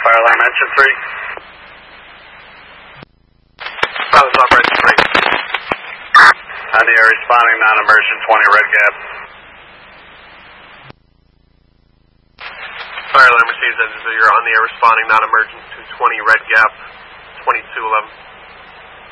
Fire alarm engine 3. Fire alarm engine 3. On the air responding non-emergent 20 red gap. Fire alarm receives engine 0, you're on the air responding non-emergent to 20 red gap, 2211.